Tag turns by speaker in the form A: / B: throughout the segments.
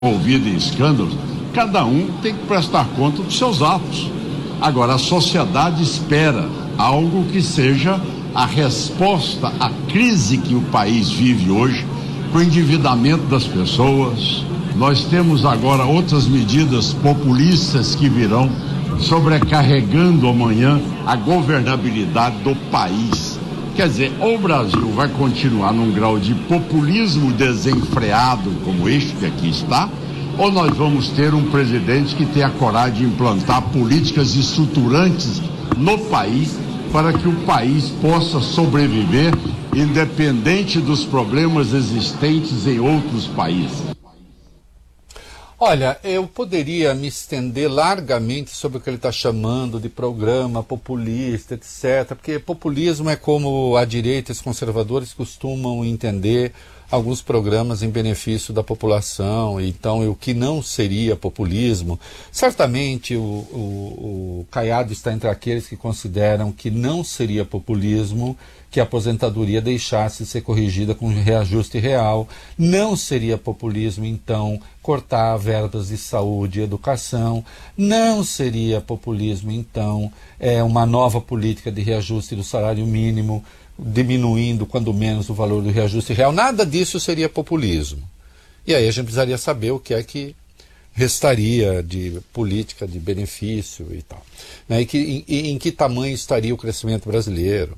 A: envolvido em escândalos, cada um tem que prestar conta dos seus atos. Agora, a sociedade espera algo que seja a resposta à crise que o país vive hoje, com o endividamento das pessoas. Nós temos agora outras medidas populistas que virão, sobrecarregando amanhã a governabilidade do país. Quer dizer, ou o Brasil vai continuar num grau de populismo desenfreado como este que aqui está, ou nós vamos ter um presidente que tenha a coragem de implantar políticas estruturantes no país para que o país possa sobreviver independente dos problemas existentes em outros países.
B: Olha, eu poderia me estender largamente sobre o que ele está chamando de programa populista, etc., porque populismo é como a direita e os conservadores costumam entender alguns programas em benefício da população. Então, o que não seria populismo, certamente o Caiado está entre aqueles que consideram que não seria populismo que a aposentadoria deixasse de ser corrigida com reajuste real. Não seria populismo, então, cortar verbas de saúde e educação. Não seria populismo, então, uma nova política de reajuste do salário mínimo, diminuindo, quando menos, o valor do reajuste real. Nada disso seria populismo. E aí a gente precisaria saber o que é que restaria de política de benefício e tal. Né? Em que tamanho estaria o crescimento brasileiro.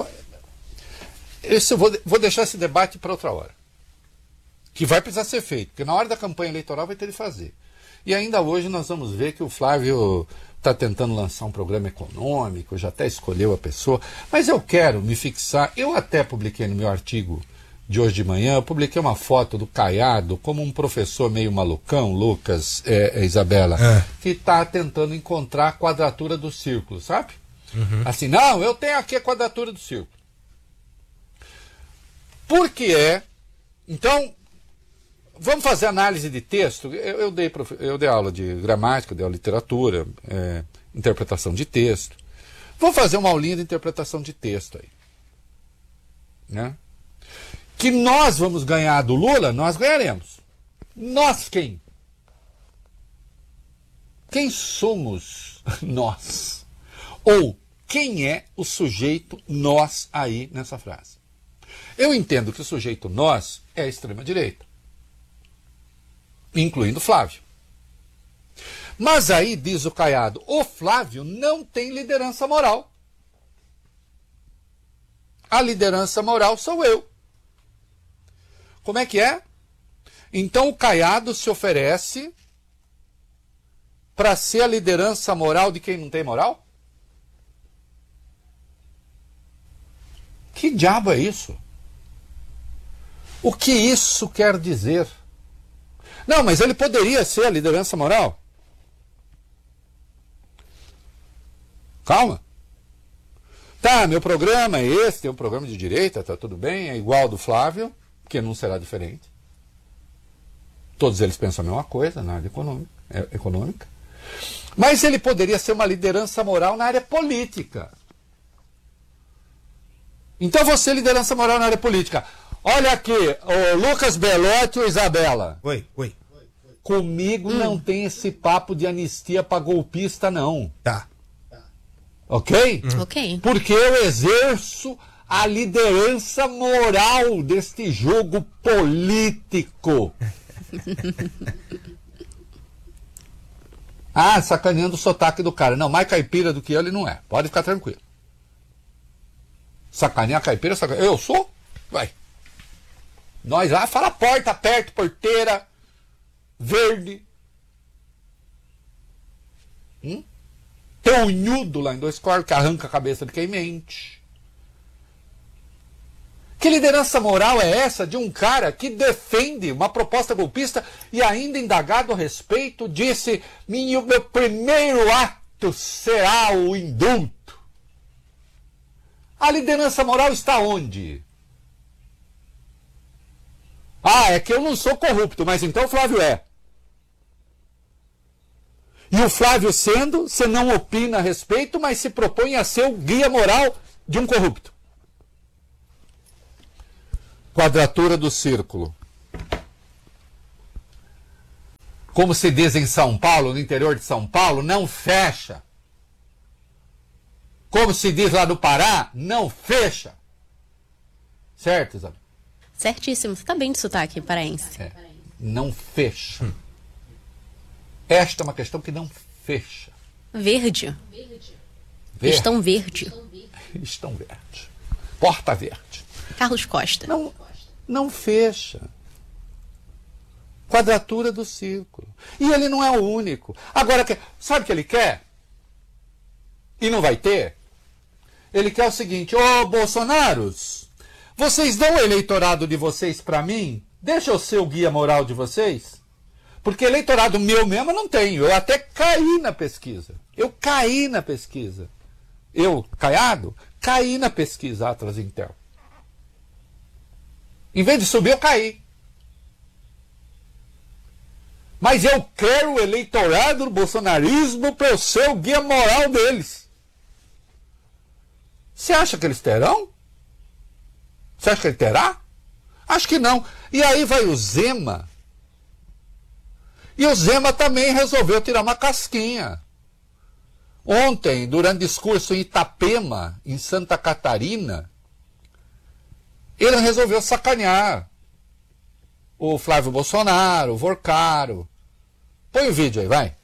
B: Eu vou deixar esse debate para outra hora, que vai precisar ser feito, porque na hora da campanha eleitoral vai ter de fazer. E ainda hoje nós vamos ver que o Flávio está tentando lançar um programa econômico, já até escolheu a pessoa, mas eu quero me fixar. Eu até publiquei no meu artigo de hoje de manhã, eu publiquei uma foto do Caiado como um professor meio malucão, Lucas, Isabela, que está tentando encontrar a quadratura do círculo, sabe? Uhum. Assim, não, eu tenho aqui a quadratura do círculo. Por que é? Então, vamos fazer análise de texto. Eu dei aula de gramática, dei aula de literatura, interpretação de texto. Vou fazer uma aulinha de interpretação de texto aí. Né? Que nós vamos ganhar do Lula, nós ganharemos. Nós quem? Quem somos nós? Ou quem é o sujeito nós aí nessa frase? Eu entendo que o sujeito nós é a extrema-direita, incluindo Flávio. Mas aí, diz o Caiado, o Flávio não tem liderança moral. A liderança moral sou eu. Como é que é? Então o Caiado se oferece para ser a liderança moral de quem não tem moral? Que diabo é isso? O que isso quer dizer? Não, mas ele poderia ser a liderança moral. Calma. Tá, meu programa é esse, é um programa de direita, tá tudo bem, é igual ao do Flávio, que não será diferente. Todos eles pensam a mesma coisa na área econômica. Mas ele poderia ser uma liderança moral na área política. Então você, liderança moral na área política. Olha aqui, o Lucas Belotti e Isabela.
C: Oi.
B: Comigo não tem esse papo de anistia para golpista, não.
C: Tá.
B: Ok?
D: Ok.
B: Porque eu exerço a liderança moral deste jogo político. Sacaneando o sotaque do cara. Não, mais caipira do que ele não é. Pode ficar tranquilo. Sacanear caipira, sacanear. Eu sou? Vai. Nós lá fala porta, perto, porteira, verde. Tem um unhudo lá em Dois Corvos que arranca a cabeça de quem mente. Que liderança moral é essa de um cara que defende uma proposta golpista e ainda indagado a respeito disse: meu primeiro ato será o indulto. A liderança moral está onde? É que eu não sou corrupto, mas então o Flávio é. E o Flávio sendo, você não opina a respeito, mas se propõe a ser o guia moral de um corrupto. Quadratura do círculo. como se diz em São Paulo, no interior de São Paulo, não fecha. Como se diz lá no Pará, não fecha. Certo, Isabel?
C: Certíssimo. Você está bem de sotaque paraense.
B: Não fecha. Esta é uma questão que não fecha.
C: Verde. Estão verde.
B: Estão verde. Porta verde.
C: Carlos Costa.
B: Não fecha. Quadratura do círculo. E ele não é o único. Agora, sabe o que ele quer? E não vai ter? Ele quer o seguinte: ô Bolsonaros, vocês dão o eleitorado de vocês para mim? Deixa eu ser o guia moral de vocês? Porque eleitorado meu mesmo eu não tenho. Eu até caí na pesquisa. Eu, Caiado, caí na pesquisa Atlas Intel. Em vez de subir, eu caí. Mas eu quero o eleitorado do bolsonarismo para eu ser o guia moral deles. Você acha que eles terão? Você acha que ele terá? Acho que não. E aí vai o Zema. E o Zema também resolveu tirar uma casquinha. Ontem, durante discurso em Itapema, em Santa Catarina, ele resolveu sacanear o Flávio Bolsonaro, o Vorcaro. Põe o vídeo aí, vai.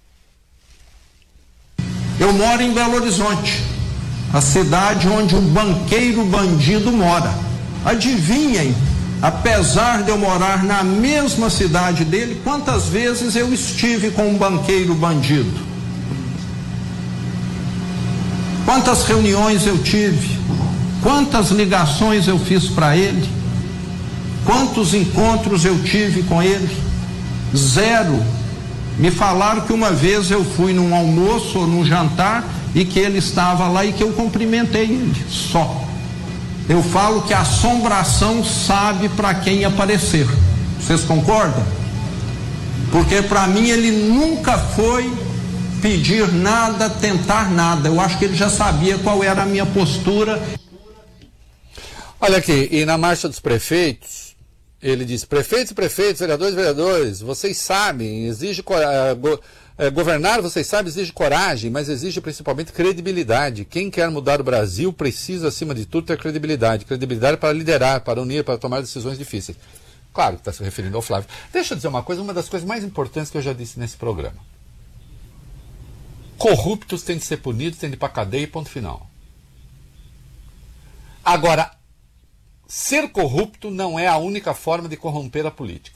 D: Eu moro em Belo Horizonte, a cidade onde um banqueiro bandido mora. Adivinhem, apesar de eu morar na mesma cidade dele, quantas vezes eu estive com um banqueiro bandido? Quantas reuniões eu tive? Quantas ligações eu fiz para ele? Quantos encontros eu tive com ele? Zero. Me falaram que uma vez eu fui num almoço ou num jantar e que ele estava lá e que eu cumprimentei ele, só. Eu falo que a assombração sabe para quem aparecer. Vocês concordam? Porque para mim ele nunca foi pedir nada, tentar nada. Eu acho que ele já sabia qual era a minha postura.
B: Olha aqui, e na marcha dos prefeitos, ele diz: prefeitos e prefeitos, vereadores e vereadores, vocês sabem, exige governar, vocês sabem, exige coragem, mas exige principalmente credibilidade. Quem quer mudar o Brasil precisa, acima de tudo, ter credibilidade. Credibilidade para liderar, para unir, para tomar decisões difíceis. Claro que está se referindo ao Flávio. Deixa eu dizer uma coisa, uma das coisas mais importantes que eu já disse nesse programa. Corruptos têm de ser punidos, têm de ir para a cadeia e ponto final. Agora, ser corrupto não é a única forma de corromper a política.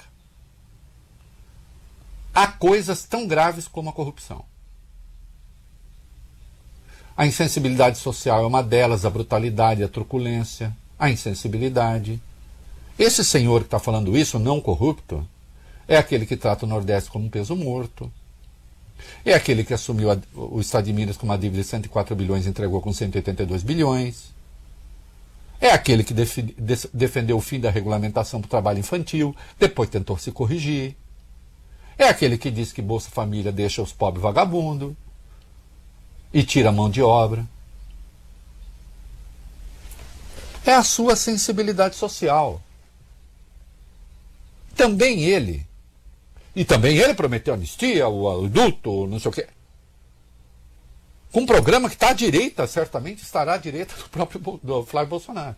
B: Há coisas tão graves como a corrupção. A insensibilidade social é uma delas, a brutalidade, a truculência, a insensibilidade. Esse senhor que está falando isso, não corrupto, é aquele que trata o Nordeste como um peso morto. É aquele que assumiu o Estado de Minas com uma dívida de 104 bilhões e entregou com 182 bilhões. É aquele que defendeu o fim da regulamentação para o trabalho infantil, depois tentou se corrigir. É aquele que diz que Bolsa Família deixa os pobres vagabundos e tira a mão de obra. É a sua sensibilidade social. Também ele. E também ele prometeu anistia, o adulto, não sei o quê. Com um programa que está à direita, certamente estará à direita do Flávio Bolsonaro.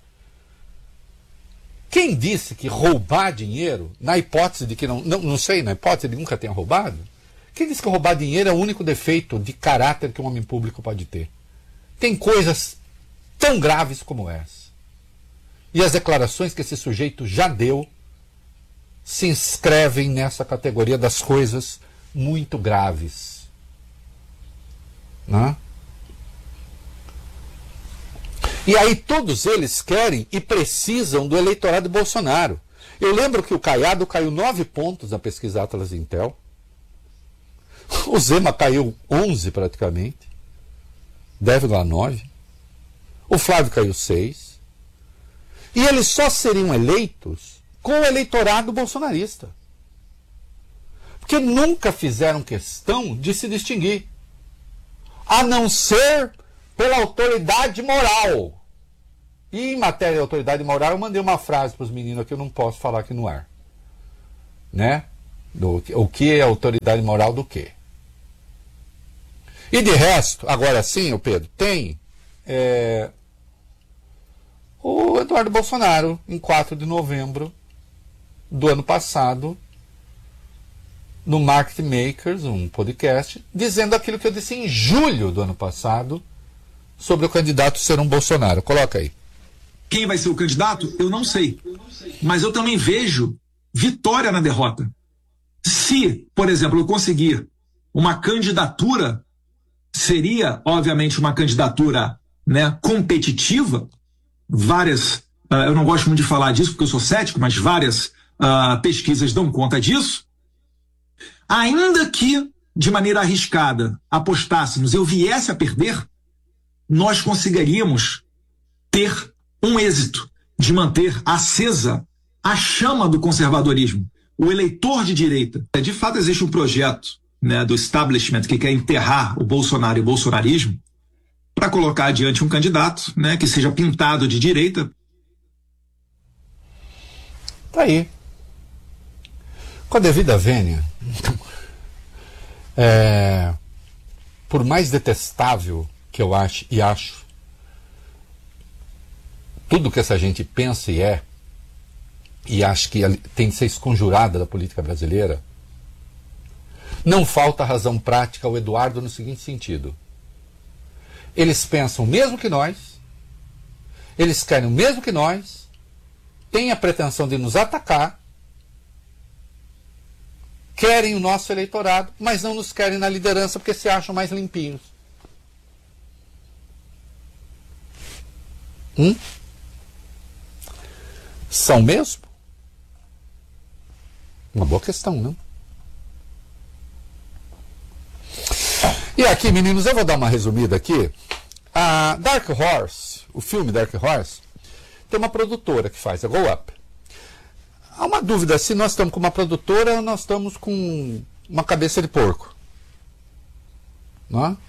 B: Quem disse que roubar dinheiro, na hipótese de que não sei, na hipótese de nunca tenha roubado, quem disse que roubar dinheiro é o único defeito de caráter que um homem público pode ter? Tem coisas tão graves como essa. E as declarações que esse sujeito já deu se inscrevem nessa categoria das coisas muito graves. Né? E aí todos eles querem e precisam do eleitorado de Bolsonaro. Eu lembro que o Caiado caiu 9 pontos na pesquisa Atlas Intel. O Zema caiu 11 praticamente. 10,9. O Flávio caiu 6. E eles só seriam eleitos com o eleitorado bolsonarista. Porque nunca fizeram questão de se distinguir. A não ser pela autoridade moral. E em matéria de autoridade moral, eu mandei uma frase para os meninos que eu não posso falar aqui no ar. Né? O que é autoridade moral do quê? E de resto, agora sim, o Pedro, tem o Eduardo Bolsonaro, em 4 de novembro do ano passado, no Market Makers, um podcast, dizendo aquilo que eu disse em julho do ano passado sobre o candidato ser um Bolsonaro. Coloca aí.
E: Quem vai ser o candidato? Eu não sei. Mas eu também vejo vitória na derrota. Se, por exemplo, eu conseguir uma candidatura, seria, obviamente, uma candidatura, né, competitiva. Várias, eu não gosto muito de falar disso porque eu sou cético, mas várias pesquisas dão conta disso. Ainda que, de maneira arriscada, apostássemos, eu viesse a perder, nós conseguiríamos ter um êxito de manter acesa a chama do conservadorismo, o eleitor de direita. De fato, existe um projeto, né, do establishment que quer enterrar o Bolsonaro e o bolsonarismo para colocar adiante um candidato, né, que seja pintado de direita.
B: Tá aí. Com a devida vênia, por mais detestável que eu acho tudo que essa gente pensa e acho que tem de ser esconjurada da política brasileira, não falta razão prática ao Eduardo no seguinte sentido: eles pensam o mesmo que nós, eles querem o mesmo que nós, têm a pretensão de nos atacar, querem o nosso eleitorado, mas não nos querem na liderança porque se acham mais limpinhos. São mesmo? Uma boa questão, não? E aqui, meninos, eu vou dar uma resumida aqui. A Dark Horse, o filme Dark Horse, tem uma produtora que faz, a Go Up. Há uma dúvida se nós estamos com uma produtora ou nós estamos com uma cabeça de porco. Não é?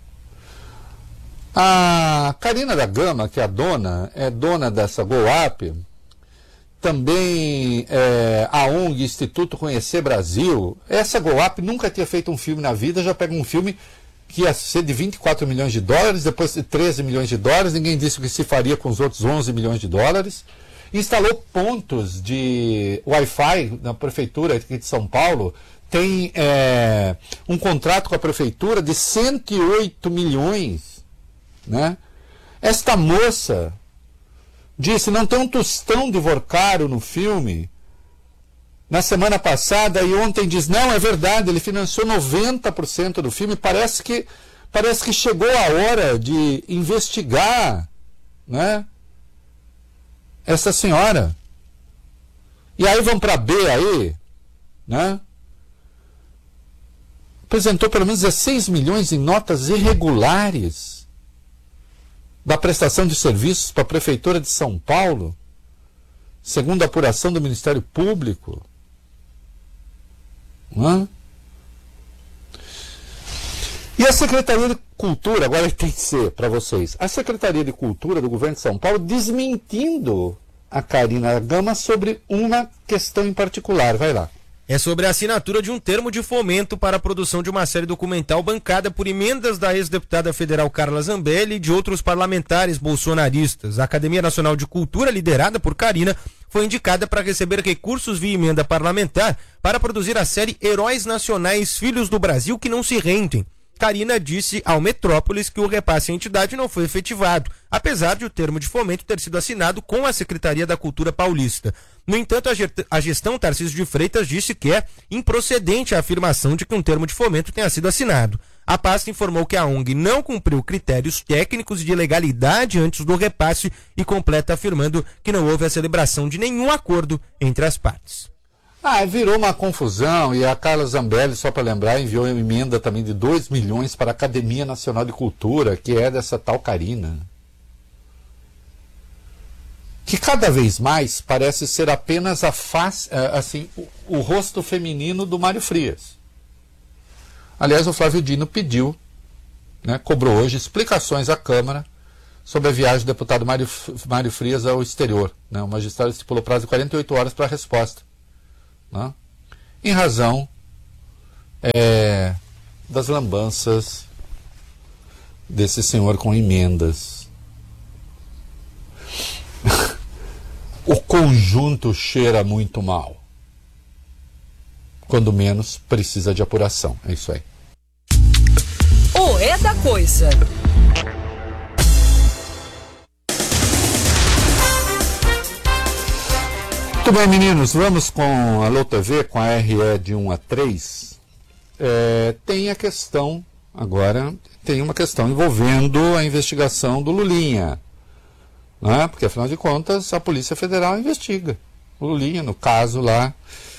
B: A Karina da Gama, que é dona dessa Go Up, também a ONG Instituto Conhecer Brasil. Essa Go Up nunca tinha feito um filme na vida, já pega um filme que ia ser de 24 milhões de dólares, depois de 13 milhões de dólares, ninguém disse o que se faria com os outros 11 milhões de dólares. Instalou pontos de Wi-Fi na prefeitura aqui de São Paulo, tem um contrato com a prefeitura de 108 milhões. Né? Esta moça disse, não tem um tostão de Vorcaro no filme, na semana passada, e ontem diz, não, é verdade, ele financiou 90% do filme, parece que chegou a hora de investigar, né, essa senhora. E aí vamos para B aí, né? Apresentou pelo menos 16 milhões em notas irregulares da prestação de serviços para a Prefeitura de São Paulo, segundo a apuração do Ministério Público. Não é? E a Secretaria de Cultura, agora tem que ser para vocês, a Secretaria de Cultura do Governo de São Paulo desmentindo a Karina Gama sobre uma questão em particular. Vai lá.
F: É sobre a assinatura de um termo de fomento para a produção de uma série documental bancada por emendas da ex-deputada federal Carla Zambelli e de outros parlamentares bolsonaristas. A Academia Nacional de Cultura, liderada por Karina, foi indicada para receber recursos via emenda parlamentar para produzir a série Heróis Nacionais Filhos do Brasil que não se rendem. Karina disse ao Metrópolis que o repasse à entidade não foi efetivado, apesar de o termo de fomento ter sido assinado com a Secretaria da Cultura Paulista. No entanto, a gestão Tarcísio de Freitas disse que é improcedente a afirmação de que um termo de fomento tenha sido assinado. A pasta informou que a ONG não cumpriu critérios técnicos de legalidade antes do repasse e completa afirmando que não houve a celebração de nenhum acordo entre as partes.
B: Virou uma confusão, e a Carla Zambelli, só para lembrar, enviou uma emenda também de 2 milhões para a Academia Nacional de Cultura, que é dessa tal Karina, que cada vez mais parece ser apenas a face, assim, o rosto feminino do Mário Frias. Aliás, o Flávio Dino pediu, né, cobrou hoje explicações à Câmara sobre a viagem do deputado Mário Frias ao exterior. Né? O magistrado estipulou prazo de 48 horas para a resposta. Né? em razão das lambanças desse senhor com emendas. O conjunto cheira muito mal. Quando menos, precisa de apuração. É isso aí.
G: O É da Coisa.
B: Muito bem, meninos. Vamos com a Alô TV, com a RE de 1 a 3. Tem a questão, agora, tem uma questão envolvendo a investigação do Lulinha. Né? Porque, afinal de contas, a Polícia Federal investiga o Lulinha, no caso lá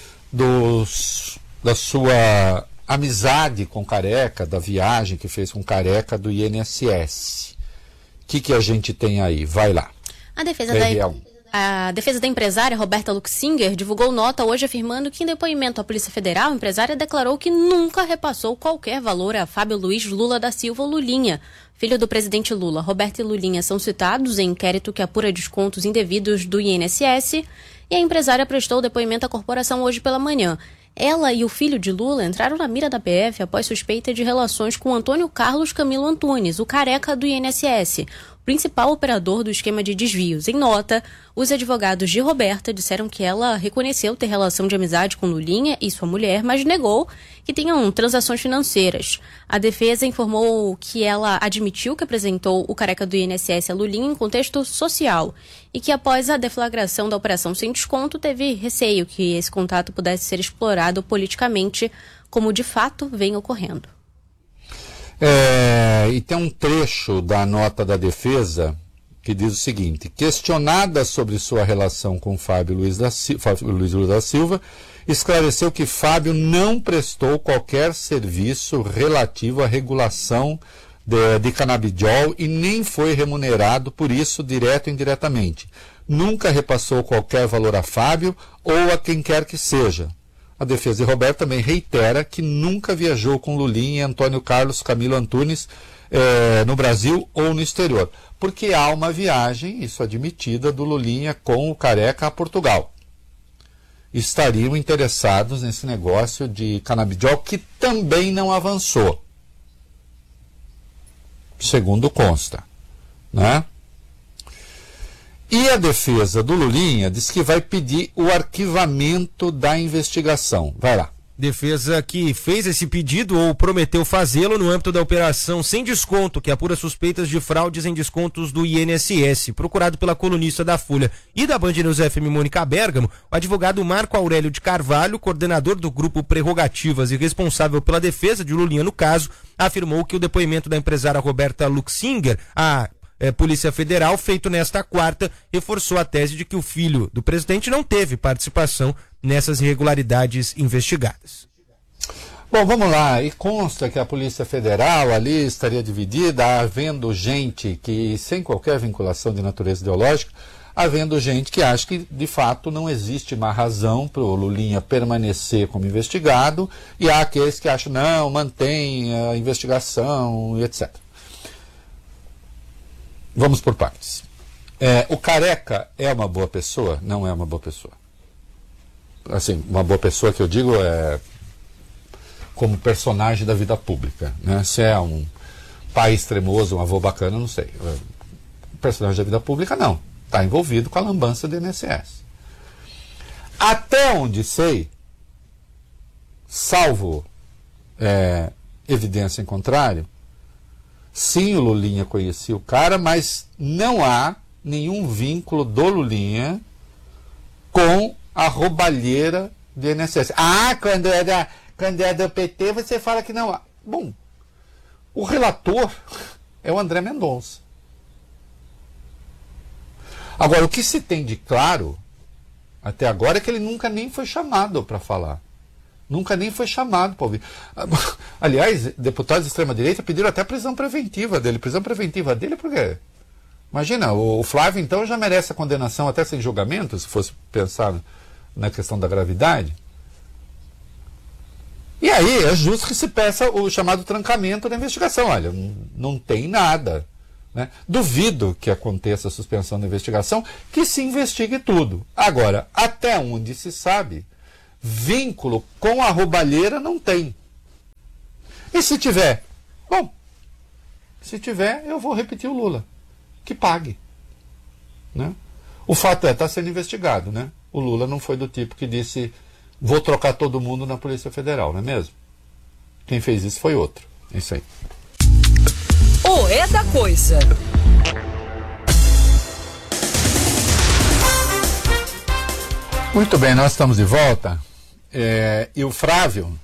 B: da sua amizade com Careca, da viagem que fez com Careca do INSS. O que a gente tem aí? Vai lá.
C: A defesa da empresária Roberta Luxinger divulgou nota hoje afirmando que, em depoimento à Polícia Federal, a empresária declarou que nunca repassou qualquer valor a Fábio Luiz Lula da Silva Lulinha, filho do presidente Lula. Roberta e Lulinha são citados em inquérito que apura descontos indevidos do INSS, e a empresária prestou depoimento à corporação hoje pela manhã. Ela e o filho de Lula entraram na mira da PF após suspeita de relações com Antônio Carlos Camilo Antunes, o careca do INSS, o principal operador do esquema de desvios. Em nota, os advogados de Roberta disseram que ela reconheceu ter relação de amizade com Lulinha e sua mulher, mas negou que tenham transações financeiras. A defesa informou que ela admitiu que apresentou o careca do INSS a Lulinha em contexto social e que, após a deflagração da operação sem desconto, teve receio que esse contato pudesse ser explorado politicamente, como de fato vem ocorrendo.
B: E tem um trecho da nota da defesa que diz o seguinte: questionada sobre sua relação com Fábio Luiz Lula da Silva, esclareceu que Fábio não prestou qualquer serviço relativo à regulação de canabidiol e nem foi remunerado por isso, direto ou indiretamente. Nunca repassou qualquer valor a Fábio ou a quem quer que seja. A defesa de Roberto também reitera que nunca viajou com Lulinha e Antônio Carlos Camilo Antunes no Brasil ou no exterior, porque há uma viagem, isso admitida, do Lulinha com o Careca a Portugal. Estariam interessados nesse negócio de canabidiol que também não avançou, segundo consta, né? E a defesa do Lulinha diz que vai pedir o arquivamento da investigação. Vai lá.
F: Defesa que fez esse pedido ou prometeu fazê-lo no âmbito da operação sem desconto, que apura suspeitas de fraudes em descontos do INSS. Procurado pela colunista da Folha e da Band News FM Mônica Bergamo, o advogado Marco Aurélio de Carvalho, coordenador do grupo Prerrogativas e responsável pela defesa de Lulinha no caso, afirmou que o depoimento da empresária Roberta Luxinger, a Polícia Federal, feito nesta quarta, reforçou a tese de que o filho do presidente não teve participação nessas irregularidades investigadas.
B: Bom, vamos lá. E consta que a Polícia Federal ali estaria dividida, havendo gente que, sem qualquer vinculação de natureza ideológica, havendo gente que acha que, de fato, não existe uma razão para o Lulinha permanecer como investigado, e há aqueles que acham, não, mantém a investigação e etc. Vamos por partes. O Careca é uma boa pessoa? Não é uma boa pessoa. Assim, uma boa pessoa que eu digo como personagem da vida pública, né? Se é um pai extremoso, um avô bacana, não sei. Personagem da vida pública, não. Está envolvido com a lambança do INSS. Até onde sei, salvo evidência em contrário, sim, o Lulinha conhecia o cara, mas não há nenhum vínculo do Lulinha com a roubalheira do INSS. Ah, quando é do PT você fala que não há. Bom, o relator é o André Mendonça. Agora, o que se tem de claro até agora é que ele nunca nem foi chamado para falar. Nunca nem foi chamado para ouvir. Aliás, deputados de extrema-direita pediram até prisão preventiva dele. Prisão preventiva dele por quê? Imagina, o Flávio então já merece a condenação até sem julgamento, se fosse pensar na questão da gravidade. E aí é justo que se peça o chamado trancamento da investigação. Olha, não tem nada, né? Duvido que aconteça a suspensão da investigação, que se investigue tudo. Agora, até onde se sabe, vínculo com a roubalheira não tem. E se tiver? Bom, se tiver, eu vou repetir o Lula. Que pague. Né? O fato está sendo investigado, né? O Lula não foi do tipo que disse vou trocar todo mundo na Polícia Federal, não é mesmo? Quem fez isso foi outro. É isso aí.
G: O É da Coisa.
B: Muito bem, nós estamos de volta. E o Flávio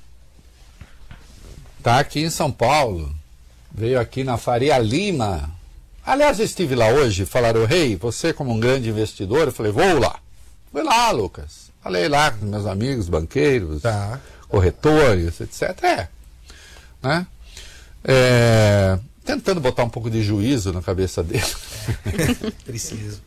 B: está aqui em São Paulo. Veio aqui na Faria Lima. Aliás, eu estive lá hoje, falaram, Rei, você como um grande investidor, eu falei, vou lá. Fui lá, Lucas. Falei lá com meus amigos, banqueiros, corretores, etc. Né? Tentando botar um pouco de juízo na cabeça dele.
F: Preciso.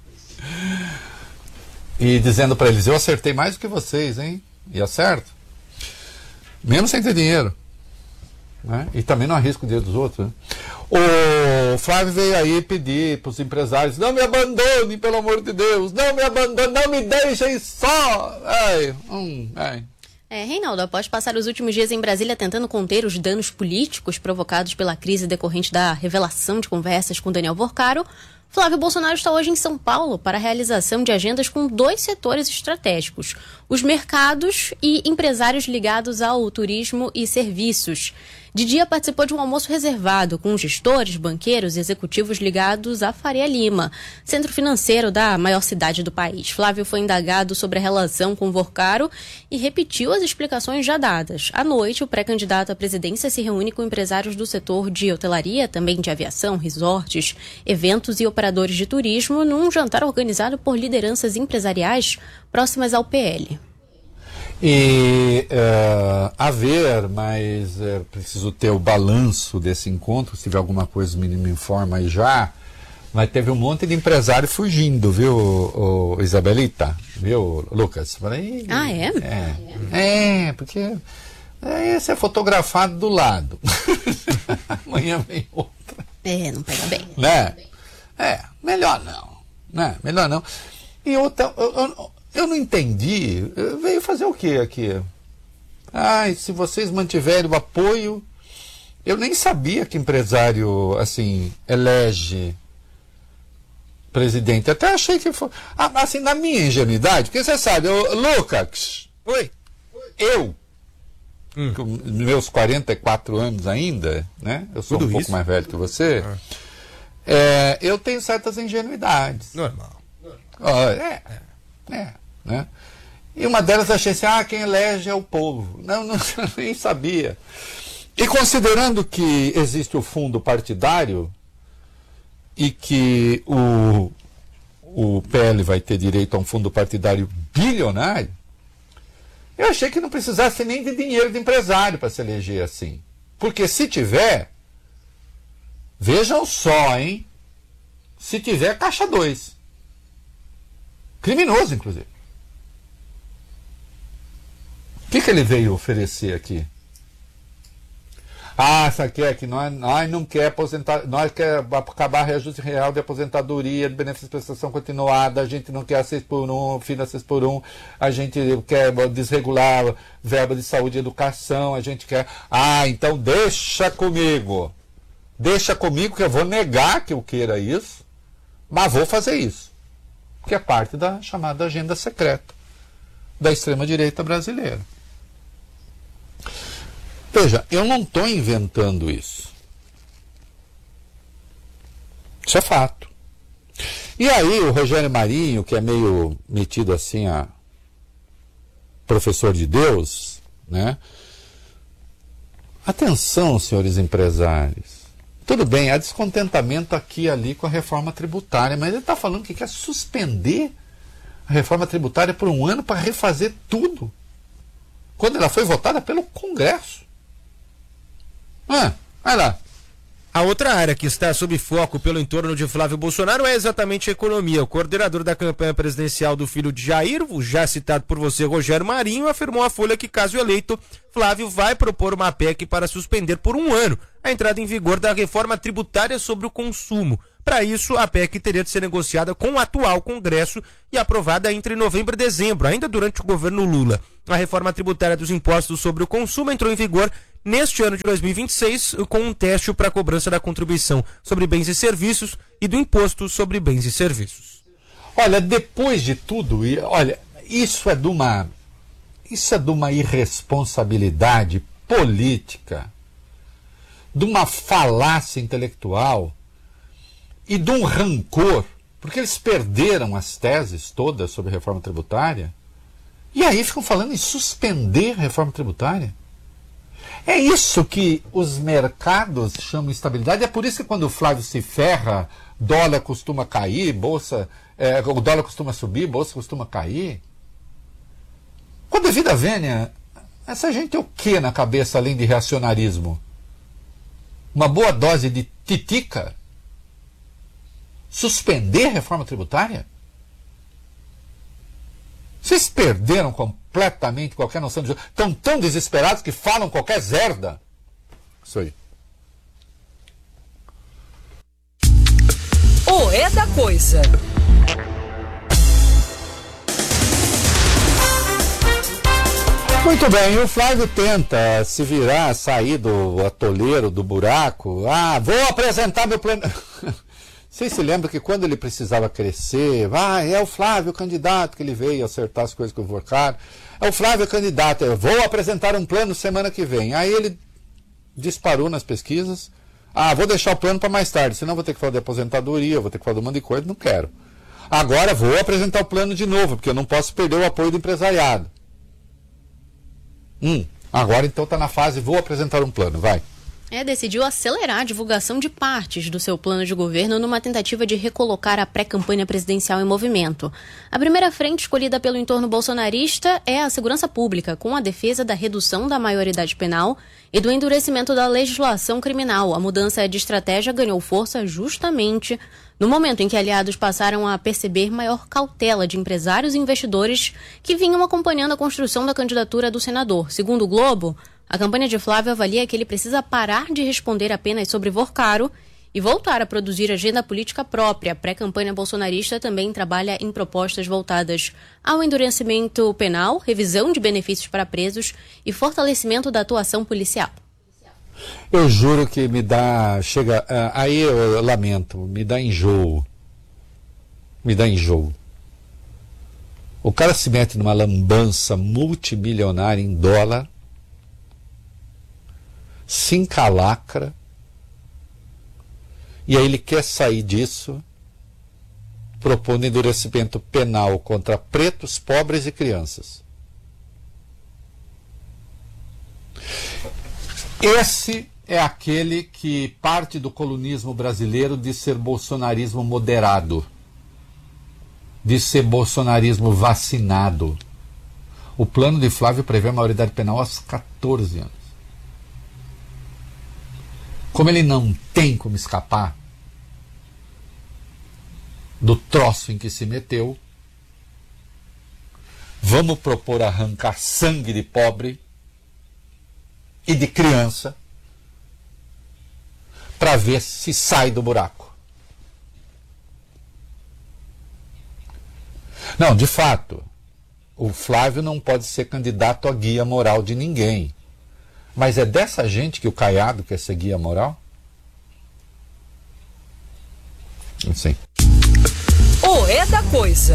B: E dizendo para eles, eu acertei mais do que vocês, hein? E acerto. Mesmo sem ter dinheiro. Né? E também não arrisco o dinheiro dos outros. Né? O Flávio veio aí pedir para os empresários, não me abandonem, pelo amor de Deus, não me abandonem, não me deixem só.
C: Reinaldo, após passar os últimos dias em Brasília tentando conter os danos políticos provocados pela crise decorrente da revelação de conversas com Daniel Vorcaro, Flávio Bolsonaro está hoje em São Paulo para a realização de agendas com 2 setores estratégicos, os mercados e empresários ligados ao turismo e serviços. De dia participou de um almoço reservado com gestores, banqueiros e executivos ligados à Faria Lima, centro financeiro da maior cidade do país. Flávio foi indagado sobre a relação com Vorcaro e repetiu as explicações já dadas. À noite, o pré-candidato à presidência se reúne com empresários do setor de hotelaria, também de aviação, resorts, eventos e operadores de turismo, num jantar organizado por lideranças empresariais próximas ao PL.
B: E mas preciso ter o balanço desse encontro, se tiver alguma coisa me informa aí já, mas teve um monte de empresário fugindo, viu, Isabelita, viu, Lucas? Falei, porque esse é fotografado do lado, amanhã vem outra.
C: Não pega bem.
B: Né? Melhor não, né? Melhor não. E outra... Eu não entendi. Veio fazer o quê aqui? Se vocês mantiverem o apoio... Eu nem sabia que empresário, assim, elege presidente. Até achei que foi... assim, na minha ingenuidade, porque você sabe, Lucas...
F: Oi.
B: Eu, com meus 44 anos ainda, né? Eu sou pouco mais velho que você. Eu tenho certas ingenuidades.
F: Normal.
B: Né? E uma delas eu achei assim, quem elege é o povo. Não, nem sabia. E considerando que existe o fundo partidário e que o PL vai ter direito a um fundo partidário bilionário, eu achei que não precisasse nem de dinheiro de empresário para se eleger assim. Porque se tiver, vejam só, hein? Se tiver, caixa 2. Criminoso, inclusive. O que ele veio oferecer aqui? Isso aqui é que nós não quer aposentar, nós quer acabar reajuste real de aposentadoria, de benefício de prestação continuada, a gente não quer 6x1, fina 6x1, a gente quer desregular verba de saúde e educação, a gente quer... então deixa comigo que eu vou negar que eu queira isso, mas vou fazer isso, que é parte da chamada agenda secreta da extrema-direita brasileira. Veja, eu não estou inventando isso. Isso é fato. E aí o Rogério Marinho, que é meio metido assim a professor de Deus, né? Atenção, senhores empresários. Tudo bem, há descontentamento aqui e ali com a reforma tributária, mas ele está falando que quer suspender a reforma tributária por 1 ano para refazer tudo, quando ela foi votada pelo Congresso. Vai lá.
F: A outra área que está sob foco pelo entorno de Flávio Bolsonaro é exatamente a economia. O coordenador da campanha presidencial do filho de Jair, o já citado por você, Rogério Marinho, afirmou à Folha que, caso eleito, Flávio vai propor uma PEC para suspender por 1 ano a entrada em vigor da reforma tributária sobre o consumo, Para isso, a PEC teria de ser negociada com o atual Congresso e aprovada entre novembro e dezembro, ainda durante o governo Lula. A reforma tributária dos impostos sobre o consumo entrou em vigor neste ano de 2026, com um teste para a cobrança da contribuição sobre bens e serviços e do imposto sobre bens e serviços.
B: Olha, depois de tudo, olha, isso é de uma irresponsabilidade política, de uma falácia intelectual e de um rancor, porque eles perderam as teses todas sobre reforma tributária e aí ficam falando em suspender a reforma tributária. É isso que os mercados chamam de estabilidade. É por isso que quando o Flávio se ferra, dólar costuma cair, o dólar costuma subir, bolsa costuma cair. Quando é vida vênia, essa gente tem o que na cabeça além de reacionarismo? Uma boa dose de titica? Suspender a reforma tributária? Vocês perderam completamente qualquer noção de jogo. Estão tão desesperados que falam qualquer zerda. Isso aí.
G: O É da Coisa.
B: Muito bem, o Flávio tenta se virar, sair do atoleiro, do buraco. Vou apresentar meu plano. Vocês se lembram que quando ele precisava crescer, é o Flávio candidato, que ele veio acertar as coisas com o Vorcar. É o Flávio candidato, eu vou apresentar um plano semana que vem. Aí ele disparou nas pesquisas. Vou deixar o plano para mais tarde, senão vou ter que falar de aposentadoria, vou ter que falar de um monte de coisa, não quero. Agora vou apresentar o plano de novo, porque eu não posso perder o apoio do empresariado. Agora então está na fase, vou apresentar um plano, vai.
C: Decidiu acelerar a divulgação de partes do seu plano de governo numa tentativa de recolocar a pré-campanha presidencial em movimento. A primeira frente escolhida pelo entorno bolsonarista é a segurança pública, com a defesa da redução da maioridade penal e do endurecimento da legislação criminal. A mudança de estratégia ganhou força justamente no momento em que aliados passaram a perceber maior cautela de empresários e investidores que vinham acompanhando a construção da candidatura do senador. Segundo o Globo, a campanha de Flávio avalia que ele precisa parar de responder apenas sobre Vorcaro e voltar a produzir agenda política própria. A pré-campanha bolsonarista também trabalha em propostas voltadas ao endurecimento penal, revisão de benefícios para presos e fortalecimento da atuação policial.
B: Eu juro que me dá... aí eu lamento, me dá enjoo. Me dá enjoo. O cara se mete numa lambança multimilionária em dólar, se encalacra, e aí ele quer sair disso propondo endurecimento penal contra pretos, pobres e crianças. Esse é aquele que parte do colunismo brasileiro de ser bolsonarismo moderado, de ser bolsonarismo vacinado. O plano de Flávio prevê a maioridade penal aos 14 anos. Como ele não tem como escapar do troço em que se meteu, vamos propor arrancar sangue de pobre e de criança para ver se sai do buraco. Não, de fato, o Flávio não pode ser candidato a guia moral de ninguém. Mas é dessa gente que o Caiado quer ser guia moral? Não sei.
G: O É da Coisa.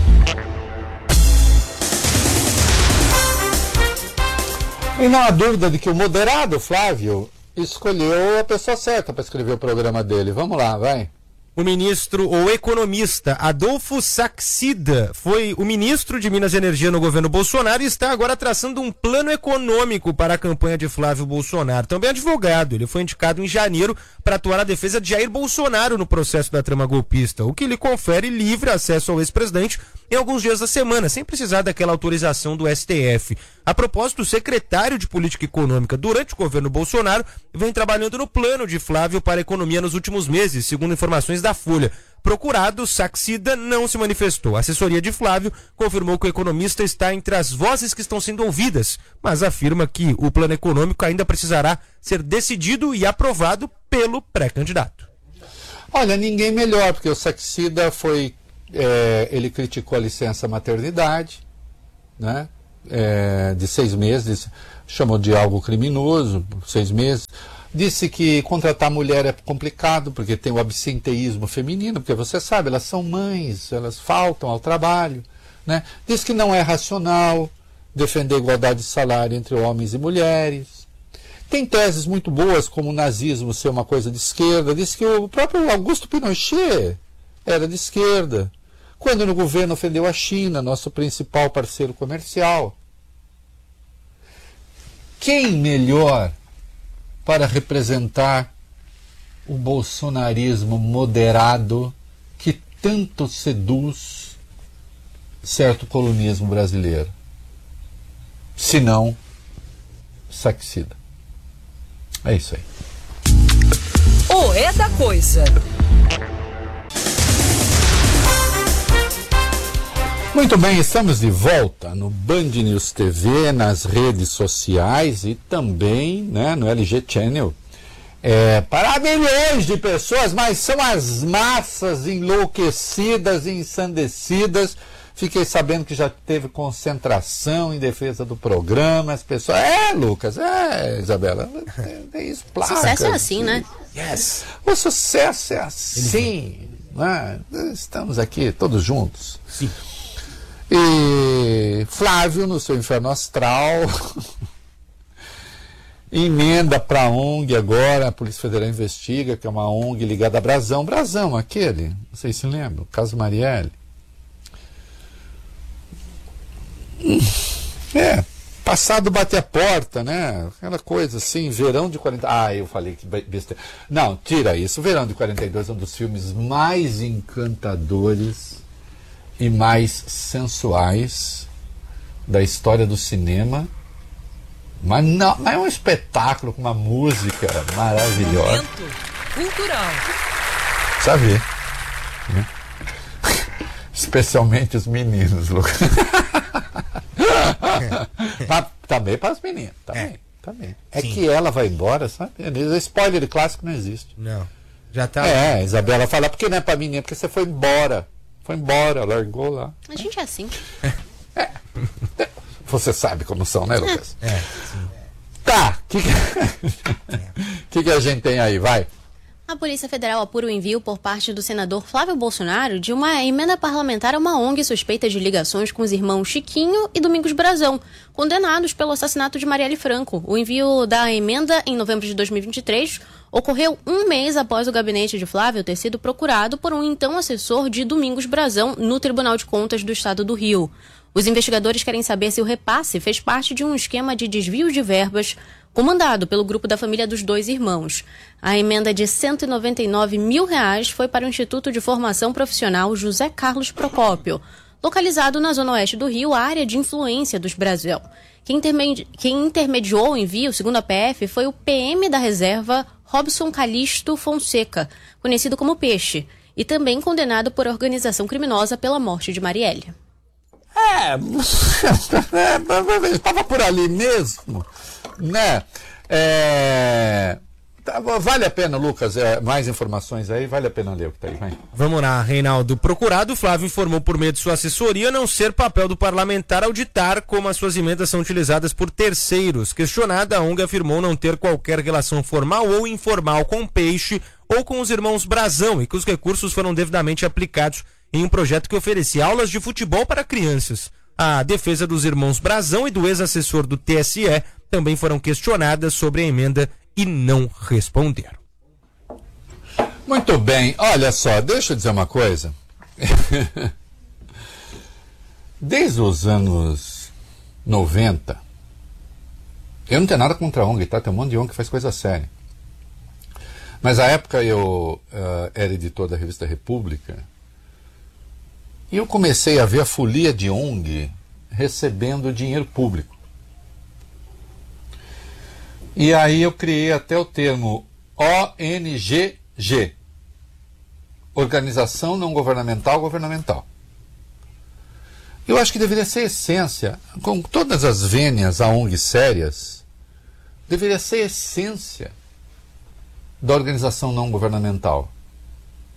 B: E não há dúvida de que o moderado Flávio escolheu a pessoa certa para escrever o programa dele. Vamos lá, vai.
F: O ministro ou economista Adolfo Saxida foi o ministro de Minas e Energia no governo Bolsonaro e está agora traçando um plano econômico para a campanha de Flávio Bolsonaro. Também advogado, ele foi indicado em janeiro para atuar na defesa de Jair Bolsonaro no processo da trama golpista, o que lhe confere livre acesso ao ex-presidente em alguns dias da semana, sem precisar daquela autorização do STF. A propósito, o secretário de Política Econômica durante o governo Bolsonaro vem trabalhando no plano de Flávio para a economia nos últimos meses, segundo informações da Folha. Procurado, Saxida não se manifestou. A assessoria de Flávio confirmou que o economista está entre as vozes que estão sendo ouvidas, mas afirma que o plano econômico ainda precisará ser decidido e aprovado pelo pré-candidato.
B: Olha, ninguém melhor, porque o Saxida ele criticou a licença maternidade, né? De 6 meses, chamou de algo criminoso, 6 meses. Disse que contratar mulher é complicado, porque tem o absenteísmo feminino, porque você sabe, elas são mães, elas faltam ao trabalho, né? Disse que não é racional defender a igualdade de salário entre homens e mulheres. Tem teses muito boas, como o nazismo ser uma coisa de esquerda. Disse que o próprio Augusto Pinochet era de esquerda, quando no governo ofendeu a China, nosso principal parceiro comercial. Quem melhor para representar o bolsonarismo moderado que tanto seduz certo colonismo brasileiro, se não Saxida? É isso aí.
G: O É da Coisa.
B: Muito bem, estamos de volta no Band News TV, nas redes sociais e também, né, no LG Channel. Para milhões de pessoas, mas são as massas enlouquecidas e ensandecidas. Fiquei sabendo que já teve concentração em defesa do programa, as pessoas... Lucas, Isabela, tem isso, placas.
C: Sucesso é assim, né?
B: Yes. O sucesso é assim, né? Estamos aqui todos juntos.
F: Sim.
B: E Flávio, no seu inferno astral, emenda para a ONG agora, a Polícia Federal investiga, que é uma ONG ligada a Brasão, aquele, não sei se lembra, o caso Marielle. Passado bate a porta, né? Aquela coisa assim, Verão de 40... eu falei que besteira. Não, tira isso. Verão de 42 é um dos filmes mais encantadores e mais sensuais da história do cinema. Mas é um espetáculo com uma música maravilhosa.
G: Momento cultural.
B: Precisa ver, né? Especialmente os meninos, Lucas. Mas também para as meninas, também. É
F: Sim.
B: que ela vai embora, sabe? Spoiler de clássico não existe.
F: Não. Já tá.
B: Isabela fala, porque não é para menina, porque você foi embora. Largou lá.
C: A gente é assim.
B: Você sabe como são, né, Lucas?
F: Sim.
B: Tá, que a gente tem aí, vai?
C: A Polícia Federal apura o envio por parte do senador Flávio Bolsonaro de uma emenda parlamentar a uma ONG suspeita de ligações com os irmãos Chiquinho e Domingos Brazão, condenados pelo assassinato de Marielle Franco. O envio da emenda, em novembro de 2023, ocorreu um mês após o gabinete de Flávio ter sido procurado por um então assessor de Domingos Brazão no Tribunal de Contas do Estado do Rio. Os investigadores querem saber se o repasse fez parte de um esquema de desvio de verbas comandado pelo grupo da família dos dois irmãos. A emenda de R$199 mil foi para o Instituto de Formação Profissional José Carlos Procópio, localizado na zona oeste do Rio, a área de influência dos Brazão. Quem intermediou o envio, segundo a PF, foi o PM da reserva Robson Calixto Fonseca, conhecido como Peixe, e também condenado por organização criminosa pela morte de Marielle.
B: Estava por ali mesmo, né? Vale a pena, Lucas, mais informações aí, vale a pena ler o que está aí, vai.
F: Vamos lá, Reinaldo. O procurado Flávio informou por meio de sua assessoria não ser papel do parlamentar auditar como as suas emendas são utilizadas por terceiros. Questionada, a ONG afirmou não ter qualquer relação formal ou informal com Peixe ou com os irmãos Brazão e que os recursos foram devidamente aplicados em um projeto que oferecia aulas de futebol para crianças. A defesa dos irmãos Brazão e do ex-assessor do TSE também foram questionadas sobre a emenda e não responderam.
B: Muito bem, olha só, deixa eu dizer uma coisa. Desde os anos 90, eu não tenho nada contra a ONG, tá? Tem um monte de ONG que faz coisa séria. Mas à época eu era editor da revista República e eu comecei a ver a folia de ONG recebendo dinheiro público. E aí eu criei até o termo ONGG, Organização Não Governamental Governamental. Eu acho que deveria ser essência, com todas as vênias a ONG sérias, deveria ser essência da organização não governamental.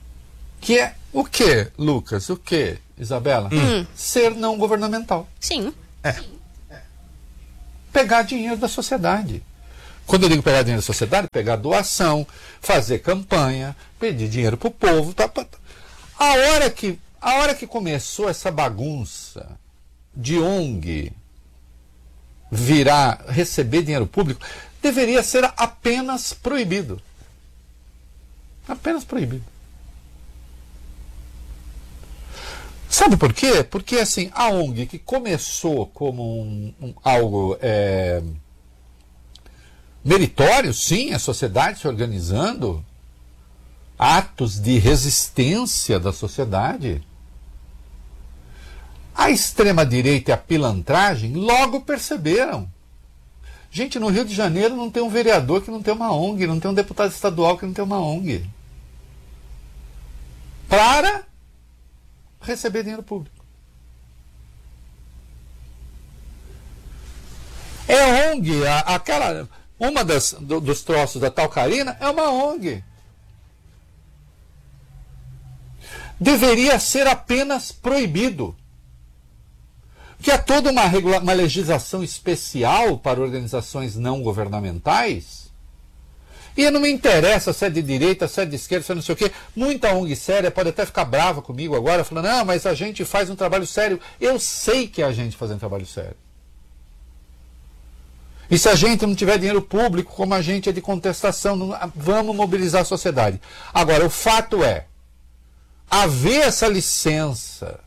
B: Que é o que, Lucas? O que, Isabela? Ser não governamental.
C: Sim.
B: Pegar dinheiro da sociedade. Quando eu digo pegar dinheiro da sociedade, pegar doação, fazer campanha, pedir dinheiro pro povo. A hora que começou essa bagunça de ONG virar, receber dinheiro público, deveria ser apenas proibido. Apenas proibido. Sabe por quê? Porque assim, a ONG que começou como algo meritório, sim, a sociedade se organizando, atos de resistência da sociedade, a extrema-direita e a pilantragem logo perceberam. Gente, no Rio de Janeiro não tem um vereador que não tem uma ONG, não tem um deputado estadual que não tem uma ONG. Para receber dinheiro público. É ONG, uma dos troços da Talcarina é uma ONG. Deveria ser apenas proibido. Que há toda uma legislação especial para organizações não governamentais. E não me interessa se é de direita, se é de esquerda, se é não sei o quê. Muita ONG séria pode até ficar brava comigo agora, falando, não, mas a gente faz um trabalho sério. Eu sei que é a gente faz um trabalho sério. E se a gente não tiver dinheiro público, como a gente é de contestação, vamos mobilizar a sociedade. Agora, o fato é, haver essa licença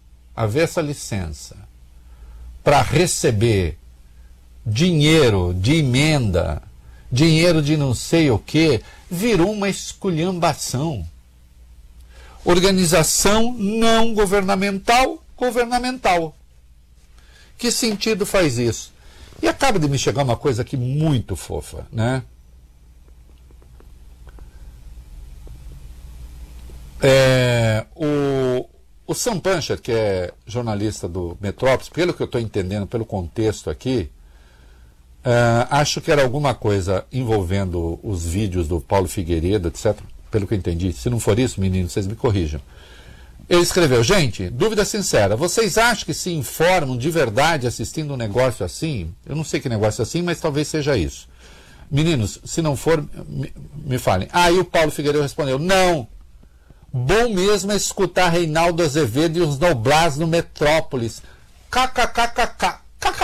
B: para receber dinheiro de emenda, dinheiro de não sei o que, virou uma esculhambação. Organização não governamental. Que sentido faz isso? E acaba de me chegar uma coisa aqui muito fofa, né? O Sam Pancher, que é jornalista do Metrópolis, pelo que eu estou entendendo, pelo contexto aqui, acho que era alguma coisa envolvendo os vídeos do Paulo Figueiredo, etc. Pelo que eu entendi. Se não for isso, meninos, vocês me corrijam. Ele escreveu, gente, dúvida sincera, vocês acham que se informam de verdade assistindo um negócio assim? Eu não sei que negócio é assim, mas talvez seja isso. Meninos, se não for, me falem. Aí o Paulo Figueiredo respondeu, não. Bom mesmo é escutar Reinaldo Azevedo e os Noblás no Metrópolis. KKKKK.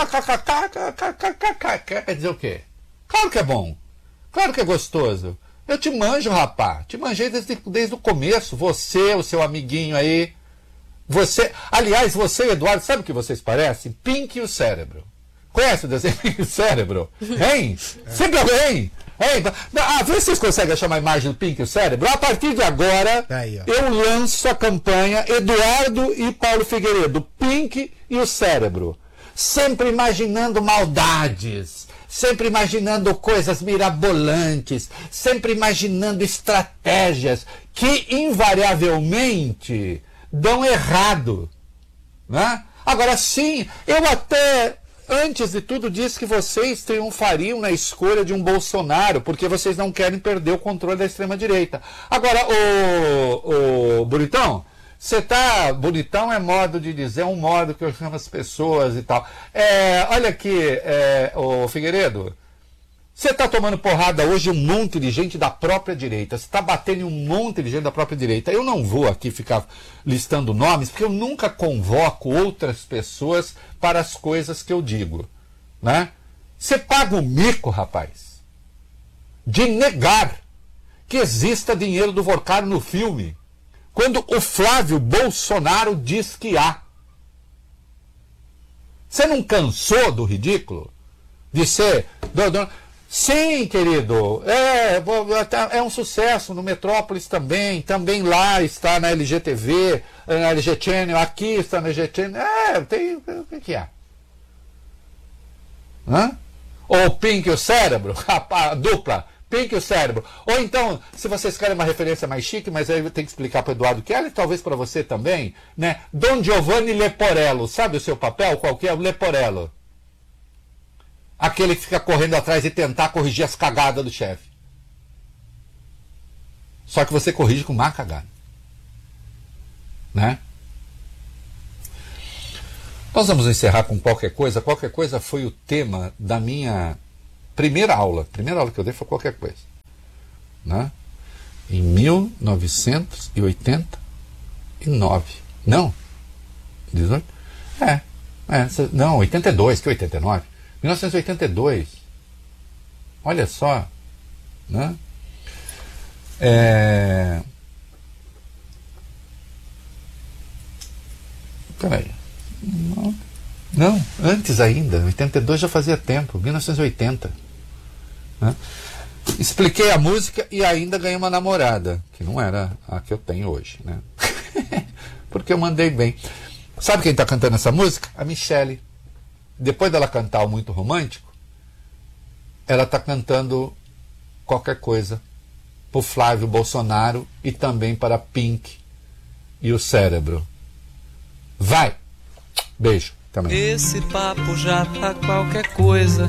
B: Quer dizer o quê? Claro que é bom. Claro que é gostoso. Eu te manjo, rapá. Te manjei desde o começo. Você, o seu amiguinho aí. Você. Aliás, você e Eduardo, sabe o que vocês parecem? Pink e o Cérebro. Conhece o desenho Pink e o Cérebro? Hein? Sempre alguém? Vê se vocês conseguem achar uma imagem do Pink e o Cérebro. A partir de agora, eu lanço a campanha Eduardo e Paulo Figueiredo. Pink e o Cérebro. Sempre imaginando maldades. Sempre imaginando coisas mirabolantes, sempre imaginando estratégias que invariavelmente dão errado. Né? Agora sim, eu até, antes de tudo, disse que vocês triunfariam na escolha de um Bolsonaro, porque vocês não querem perder o controle da extrema-direita. Agora, o Bonitão, você tá... Bonitão é modo de dizer, é um modo que eu chamo as pessoas e tal. Olha aqui, o Figueiredo, você tá tomando porrada hoje um monte de gente da própria direita. Você tá batendo em um monte de gente da própria direita. Eu não vou aqui ficar listando nomes, porque eu nunca convoco outras pessoas para as coisas que eu digo. Né? Você paga um mico, rapaz, de negar que exista dinheiro do Vorcaro no filme. Quando o Flávio Bolsonaro diz que há. Você não cansou do ridículo? De ser... Sim, querido, é um sucesso no Metrópolis também lá está na LGTV, na LG Channel, aqui está na LG Channel, o que é? Hã? Ou Pink e o Cérebro, a dupla, Pink e o Cérebro. Ou então, se vocês querem uma referência mais chique, mas aí eu tenho que explicar para o Eduardo Kelly, talvez para você também, né? Don Giovanni Leporello, sabe o seu papel? Qual que é? O Leporello. Aquele que fica correndo atrás e tentar corrigir as cagadas do chefe. Só que você corrige com má cagada. né? Nós vamos encerrar com qualquer coisa. Qualquer coisa foi o tema da minha primeira aula. A primeira aula que eu dei foi qualquer coisa, né? Em 1989. Não. 18? Não, 82, que 89? 1982. Olha só, né? Peraí. Não, antes ainda, 82 já fazia tempo, 1980. Né? Expliquei a música e ainda ganhei uma namorada, que não era a que eu tenho hoje, né? Porque eu mandei bem. Sabe quem está cantando essa música? A Michele. Depois dela cantar o Muito Romântico, ela está cantando qualquer coisa para o Flávio Bolsonaro e também para Pink e o Cérebro. Vai! Beijo. Também.
H: Esse papo já tá qualquer coisa.